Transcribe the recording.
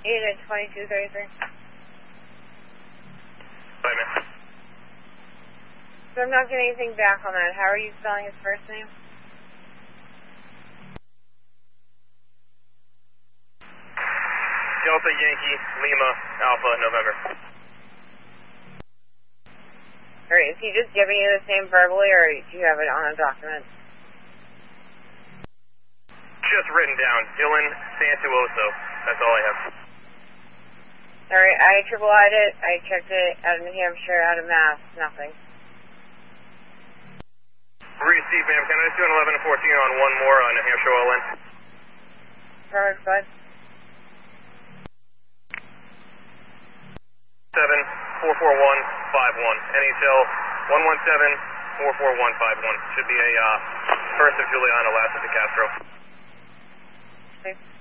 8-2233. Bye, man. So I'm not getting anything back on that. How are you spelling his first name? Delta Yankee Lima Alpha November. Alright, is he just giving you the same verbally, or do you have it on a document? Just written down. Dylan Santuoso. That's all I have. Alright, I triple-I'd it. I checked it out of New Hampshire, out of Mass. Nothing. Receive, ma'am. Can I just do an 11 and 14 on one more on New Hampshire OLN? Perfect, bud. 7-44151. NHL 117-44151. Should be a 1st of Juliana, last of the Castro. Okay.